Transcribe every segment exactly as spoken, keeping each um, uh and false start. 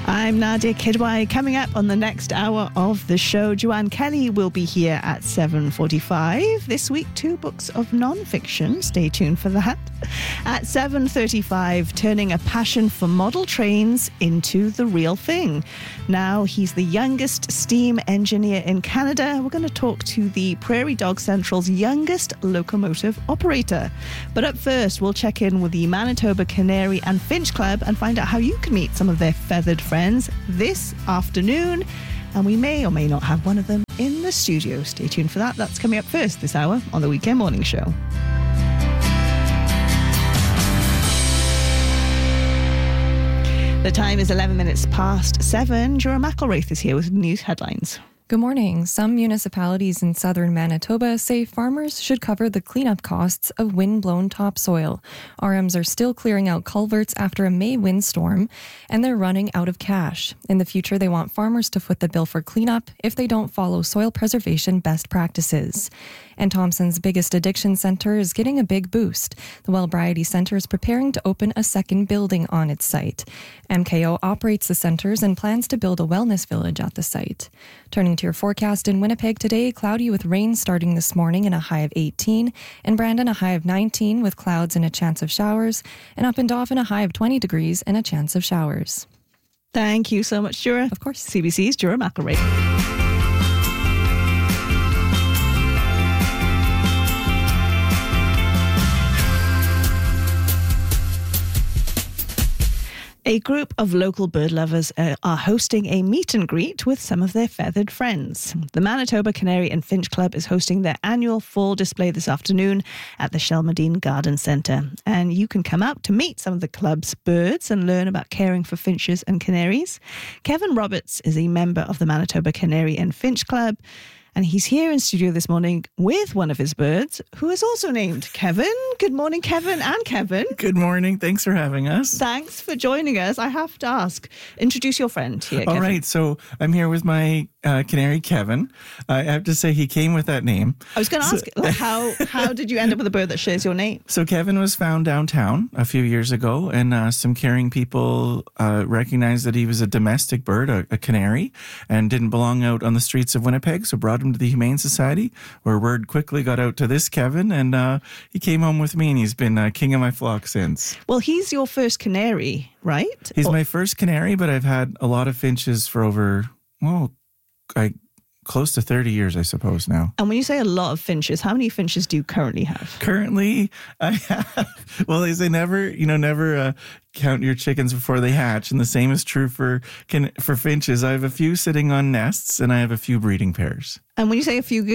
I'm Nadia Kidwai. Coming up on the next hour of the show, Joanne Kelly will be here at seven forty-five. This week, two books of non-fiction. Stay tuned for that. At seven thirty-five, turning a passion for model trains into the real thing. Now he's the youngest steam engineer in Canada. We're going to talk to the Prairie Dog Central's youngest locomotive operator. But up first, we'll check in with the Manitoba Canary and Finch Club and find out how you can meet some of their feathered friends this afternoon. And we may or may not have one of them in the studio. Stay tuned for that. That's coming up first this hour on the Weekend Morning Show. The time is eleven minutes past seven. Jura McElraith is here with news headlines. Good morning. Some municipalities in southern Manitoba say farmers should cover the cleanup costs of wind-blown topsoil. R Ms are still clearing out culverts after a May windstorm, and they're running out of cash. In the future, they want farmers to foot the bill for cleanup if they don't follow soil preservation best practices. And Thompson's biggest addiction center is getting a big boost. The Wellbriety Center is preparing to open a second building on its site. M K O operates the centers and plans to build a wellness village at the site. Turning to your forecast in Winnipeg today, cloudy with rain starting this morning and a high of eighteen. In Brandon, a high of nineteen with clouds and a chance of showers. And up in Dauphin, a high of twenty degrees and a chance of showers. Thank you so much, Jura. Of course. C B C's Jura McElraith. A group of local bird lovers uh, are hosting a meet and greet with some of their feathered friends. The Manitoba Canary and Finch Club is hosting their annual fall display this afternoon at the Shelmardine Garden Centre. And you can come out to meet some of the club's birds and learn about caring for finches and canaries. Kevin Roberts is a member of the Manitoba Canary and Finch Club. And he's here in studio this morning with one of his birds, who is also named Kevin. Good morning, Kevin and Kevin. Good morning. Thanks for having us. Thanks for joining us. I have to ask, introduce your friend here, All Kevin. right. So I'm here with my uh, canary, Kevin. I have to say he came with that name. I was going to so, ask, like, how how did you end up with a bird that shares your name? So Kevin was found downtown a few years ago, and uh, some caring people uh, recognized that he was a domestic bird, a, a canary, and didn't belong out on the streets of Winnipeg, so brought him to the Humane Society, where word quickly got out to this Kevin, and uh, he came home with me, and he's been uh, king of my flock since. Well, he's your first canary, right? He's or- my first canary, but I've had a lot of finches for over, well, I close to thirty years, I suppose, now. And when you say a lot of finches, how many finches do you currently have? Currently, I have, well, they say never, you know, never uh, count your chickens before they hatch. And the same is true for can, for finches. I have a few sitting on nests, and I have a few breeding pairs. And when you say a few,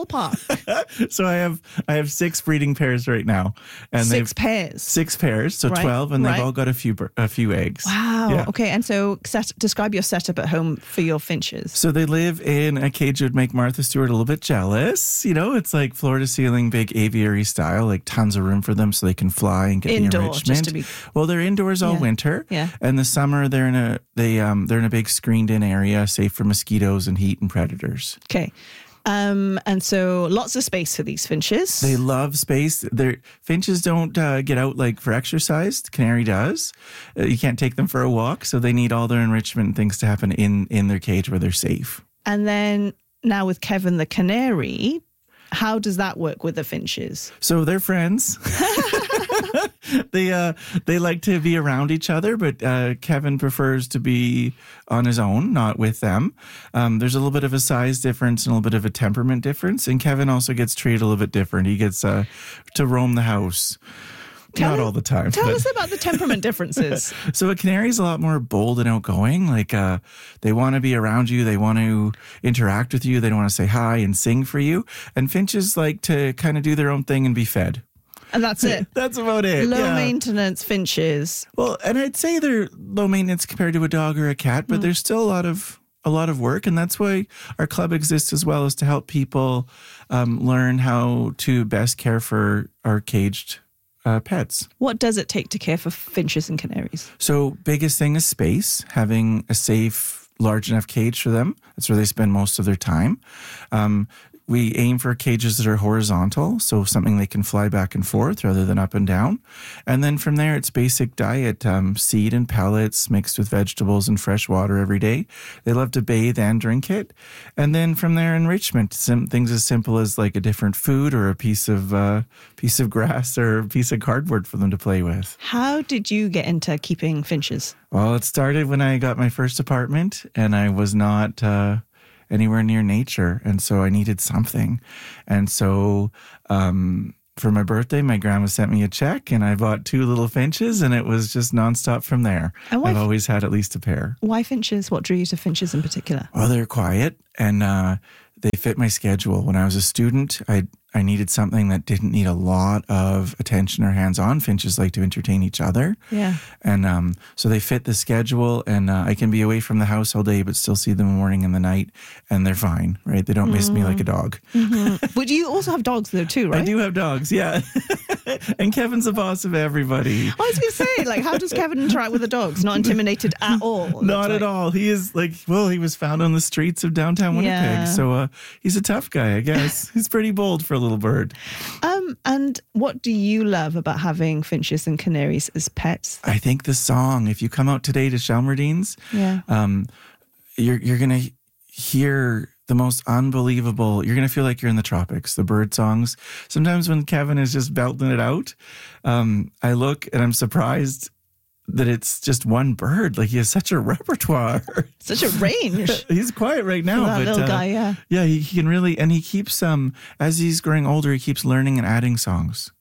ballpark? So I have I have six breeding pairs right now, and Six they've pairs. six pairs, so Right, twelve, and they've right. all got a few bir- a few eggs. Wow. Yeah. Okay. And so set, describe your setup at home for your finches. So they live in a cage that would make Martha Stewart a little bit jealous. You know, it's like floor to ceiling, big aviary style, like tons of room for them so they can fly and get Indoor, the enrichment. just to be- Well, they're indoors all Yeah. winter. Yeah. And the summer they're in a they um they're in a big screened in area, safe for mosquitoes and heat and predators. Okay. Um, and so lots of space for these finches. They love space. Their finches don't uh, get out like for exercise. The canary does. Uh, you can't take them for a walk, so they need all their enrichment and things to happen in in their cage where they're safe. And then now with Kevin the canary, how does that work with the finches? So they're friends. they uh, they like to be around each other, but uh, Kevin prefers to be on his own, not with them. Um, there's a little bit of a size difference and a little bit of a temperament difference, and Kevin also gets treated a little bit different. He gets uh, to roam the house. Tell Not us- all the time. Tell but- us about the temperament differences. So a canary's a lot more bold and outgoing. Like uh, they want to be around you. They want to interact with you. They don't want to say hi and sing for you. And finches like to kind of do their own thing and be fed. And that's it. That's about it. Low yeah. maintenance finches. Well, and I'd say they're low maintenance compared to a dog or a cat, but Mm. there's still a lot of a lot of work, and that's why our club exists as well, is to help people um, learn how to best care for our caged uh, pets. What does it take to care for finches and canaries? So biggest thing is space, having a safe, large enough cage for them. That's where they spend most of their time. Um, we aim for cages that are horizontal, so something they can fly back and forth rather than up and down. And then from there, it's basic diet, um, seed and pellets mixed with vegetables and fresh water every day. They love to bathe and drink it. And then from there, enrichment, some things as simple as like a different food or a piece of uh, piece of grass or a piece of cardboard for them to play with. How did you get into keeping finches? Well, it started when I got my first apartment, and I was not uh, anywhere near nature, and so I needed something. And so um, for my birthday, my grandma sent me a check, and I bought two little finches, and it was just nonstop from there. And why I've f- always had at least a pair. Why finches? What drew you to finches in particular? Well, they're quiet, and uh, they fit my schedule. When I was a student, I I needed something that didn't need a lot of attention or hands-on. Finches like to entertain each other. Yeah. And um, so they fit the schedule, and uh, I can be away from the house all day, but still see them in the morning and the night, and they're fine, right? They don't miss me like a dog. Mm-hmm. But you also have dogs though too, right? I do have dogs, yeah. And Kevin's the boss of everybody. I was going to say, like, how does Kevin interact with the dogs? Not intimidated at all. Not like. at all. He is like, well, he was found on the streets of downtown Winnipeg. Yeah. So uh, he's a tough guy, I guess. He's pretty bold for a little bird. Um, and what do you love about having finches and canaries as pets? I think the song, if you come out today to Chalmerdines, Yeah. um, you're, you're going to hear the most unbelievable, you're going to feel like you're in the tropics, the bird songs. Sometimes when Kevin is just belting it out, um, I look and I'm surprised that it's just one bird. Like, he has such a repertoire. Such a range. He's quiet right now, For that but little uh, guy, yeah. yeah, he, he can really, and he keeps um as he's growing older, he keeps learning and adding songs.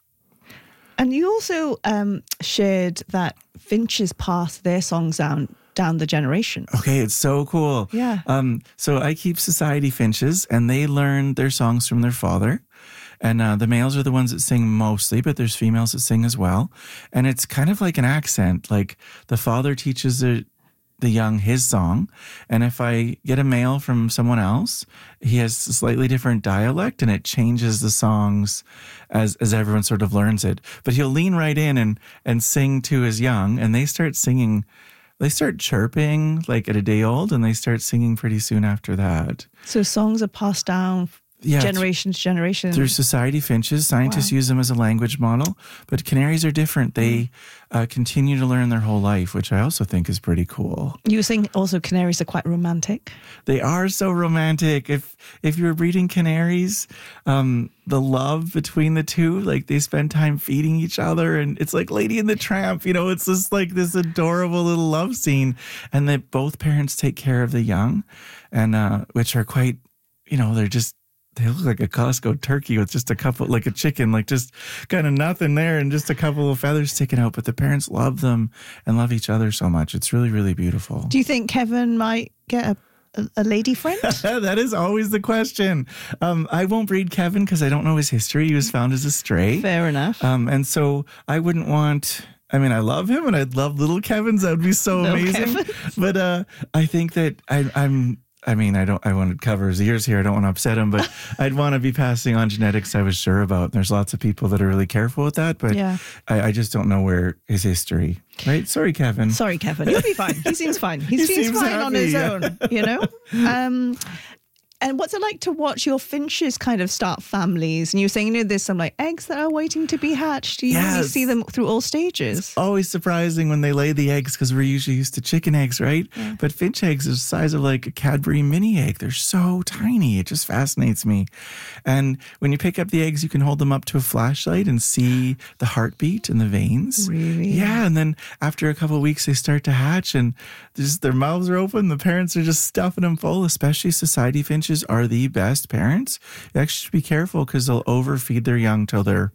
And you also um, shared that finches pass their songs down down the generations. Okay, it's so cool. Yeah. Um. So I keep society finches, and they learn their songs from their father. And uh, the males are the ones that sing mostly, but there's females that sing as well. And it's kind of like an accent. Like, the father teaches the, the young his song. And if I get a male from someone else, he has a slightly different dialect, and it changes the songs as as everyone sort of learns it. But he'll lean right in and, and sing to his young, and they start singing. They start chirping like at a day old, and they start singing pretty soon after that. So songs are passed down Yeah, generation to generation. Through society finches. Scientists Wow. use them as a language model, but canaries are different. They uh, continue to learn their whole life, which I also think is pretty cool. You were saying also canaries are quite romantic. They are so romantic. If if you're breeding canaries, um, the love between the two, like, they spend time feeding each other, and it's like Lady and the Tramp. You know, it's just like this adorable little love scene, and that both parents take care of the young, and uh, which are quite, you know, they're just. They look like a Costco turkey with just a couple, like a chicken, like just kind of nothing there and just a couple of feathers sticking out. But the parents love them and love each other so much. It's really, really beautiful. Do you think Kevin might get a, a, a lady friend? That is always the question. Um, I won't breed Kevin because I don't know his history. He was found as a stray. Fair enough. Um, and so I wouldn't want... I mean, I love him and I'd love little Kevins. That would be so No amazing. Kevins. But uh, I think that I, I'm... I mean, I don't. I want to cover his ears here. I don't want to upset him, but I'd want to be passing on genetics I was sure about. There's lots of people that are really careful with that, but Yeah. I, I just don't know where his history. Right? Sorry, Kevin. Sorry, Kevin. He'll be fine. He seems fine. He, He seems, seems fine on his happy, yeah. own, you know? Um, and what's it like to watch your finches kind of start families? And you were saying, you know, there's some like eggs that are waiting to be hatched. You, you Yes. see them through all stages. Always surprising when they lay the eggs because we're usually used to chicken eggs, right? But finch eggs are the size of like a Cadbury mini egg. They're so tiny. It just fascinates me. And when you pick up the eggs, you can hold them up to a flashlight and see the heartbeat and the veins. Really? Yeah. And then after a couple of weeks, they start to hatch and just their mouths are open. The parents are just stuffing them full, especially society finches are the best parents. You actually should be careful because they'll overfeed their young till they're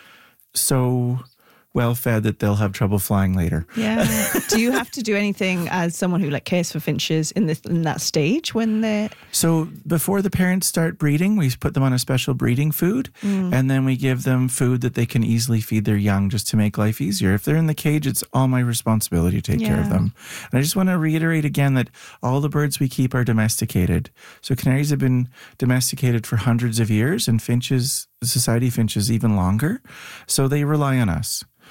so well fed that they'll have trouble flying later. Yeah. Do you have to do anything as someone who like cares for finches in this in that stage when they're So before the parents start breeding, we put them on a special breeding food, and then we give them food that they can easily feed their young just to make life easier. If they're in the cage, it's all my responsibility to take care of Yeah. them. And I just want to reiterate again that all the birds we keep are domesticated. So canaries have been domesticated for hundreds of years, and finches, society finches, even longer. So they rely on us.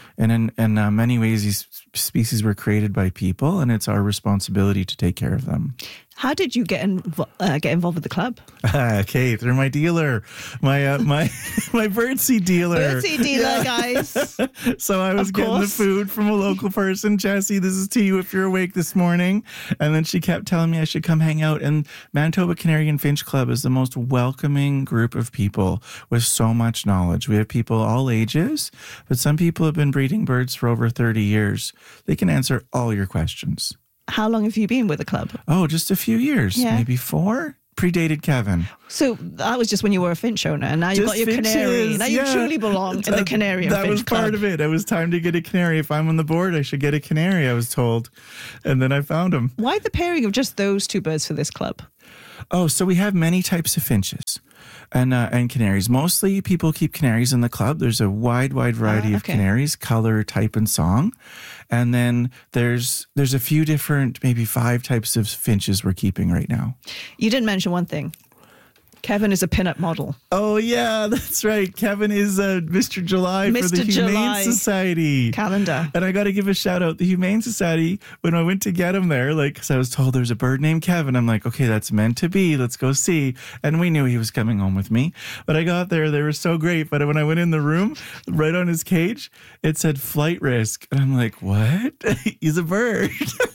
And in, in uh, many ways, these species were created by people, and it's our responsibility to take care of them. How did you get invo- uh, get involved with the club? Ah, Kate, they're my dealer, my uh, my my birdseed dealer. Birdseed dealer, yeah. Guys. So I was Of getting the course. food from a local person. Jessie, this is to you if you're awake this morning. And then she kept telling me I should come hang out. And Manitoba Canary and Finch Club is the most welcoming group of people with so much knowledge. We have people all ages, but some people have been breeding birds for over thirty years. They can answer all your questions. How long have you been with the club? Oh, just a few years, Yeah. maybe four. Predated Kevin. So that was just when you were a finch owner, and now you've Just got your canary. finches, Now you yeah. truly belong in the That- canary and That finch was club. part of it. It was time to get a canary. If I'm on the board, I should get a canary, I was told. And then I found him. Why the pairing of just those two birds for this club? Oh, so we have many types of finches and uh, and canaries. Mostly people keep canaries in the club. There's a wide, wide variety Ah, of okay. canaries, color, type, and song. And then there's there's a few different, maybe five types of finches we're keeping right now. You didn't mention one thing. Kevin is a pinup model. Oh, yeah, that's right. Kevin is uh, Mister July for Mister the Humane July Society. calendar. And I got to give a shout out. The Humane Society, when I went to get him there, like, because I was told there's a bird named Kevin. I'm like, okay, that's meant to be. Let's go see. And we knew he was coming home with me. But I got there. They were so great. But when I went in the room, right on his cage, it said flight risk. And I'm like, what? He's a bird.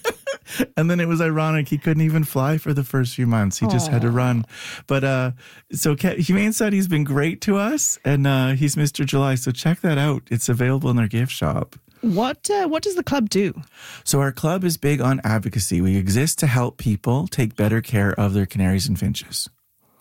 And then it was ironic. He couldn't even fly for the first few months. He just had to run. But uh, so Ke- Humane Society's been great to us. And uh, he's Mister July. So check that out. It's available in their gift shop. What uh, what does the club do? So our club is big on advocacy. We exist to help people take better care of their canaries and finches.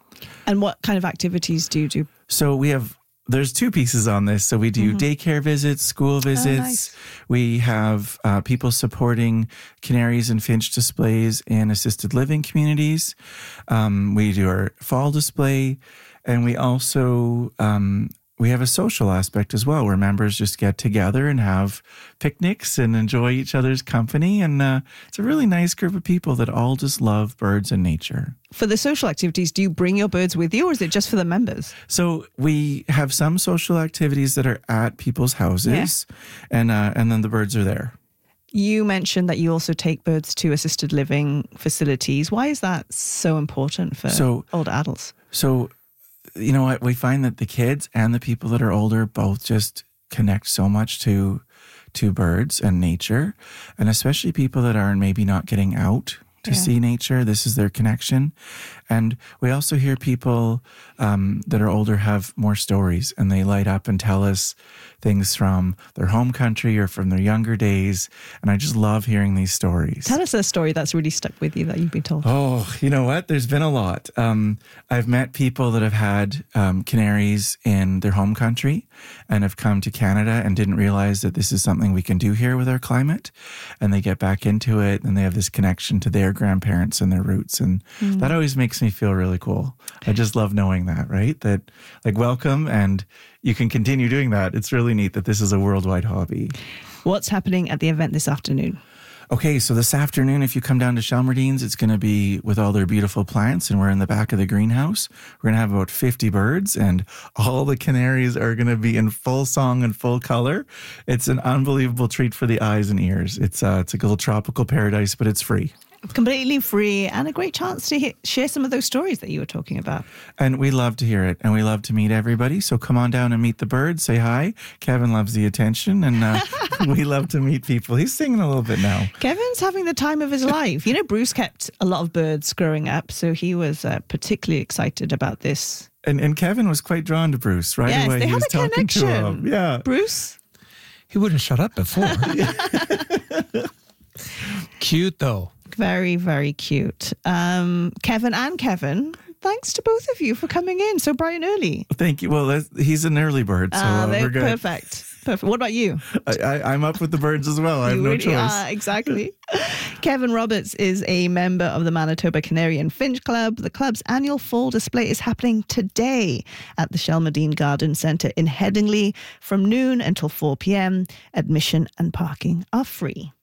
And what kind of activities do you do? So we have, there's two pieces on this. So we do daycare visits, school visits. nice. We have uh, people supporting canaries and finch displays in assisted living communities. Um, we do our fall display. And we also, um, we have a social aspect as well, where members just get together and have picnics and enjoy each other's company. And uh, it's a really nice group of people that all just love birds and nature. For the social activities, do you bring your birds with you, or is it just for the members? So we have some social activities that are at people's houses, and uh, and then the birds are there. You mentioned that you also take birds to assisted living facilities. Why is that so important for So- older adults? So, you know what? We find that the kids and the people that are older both just connect so much to to birds and nature, and especially people that are maybe not getting out to Yeah. see nature. This is their connection. And we also hear people um, that are older have more stories, and they light up and tell us things from their home country or from their younger days. And I just love hearing these stories. Tell us a story that's really stuck with you that you've been told. Oh, you know what? There's been a lot. Um, I've met people that have had um, canaries in their home country and have come to Canada and didn't realize that this is something we can do here with our climate. And they get back into it, and they have this connection to their grandparents and their roots. And that always makes me feel really cool. I just love knowing that, right? That, like, welcome, and you can continue doing that. It's really neat that this is a worldwide hobby. What's happening at the event this afternoon? Okay, so this afternoon, if you come down to Shelmerdines, it's going to be with all their beautiful plants, and we're in the back of the greenhouse. We're going to have about fifty birds, and all the canaries are going to be in full song and full color. It's an unbelievable treat for the eyes and ears. It's uh, it's a little tropical paradise, but it's free. Completely free, and a great chance to hit, share some of those stories that you were talking about. And we love to hear it, and we love to meet everybody. So come on down and meet the birds. Say hi. Kevin loves the attention, and uh, we love to meet people. He's singing a little bit now. Kevin's having the time of his life. You know, Bruce kept a lot of birds growing up, so he was uh, particularly excited about this. And and Kevin was quite drawn to Bruce right Yes, away. they he had was a talking to connection. him. Yeah. Bruce? He would have shut up before. Cute, though. Very, very cute. Um, Kevin and Kevin, thanks to both of you for coming in so bright and early. Thank you. Well, that's, he's an early bird, so Ah, uh, they're we're good. perfect. Perfect. What about you? I, I, I'm up with the birds as well. I have You no really choice. are, exactly. Kevin Roberts is a member of the Manitoba Canary and Finch Club. The club's annual fall display is happening today at the Shelmerdine Garden Centre in Headingley from noon until four p.m. Admission and parking are free.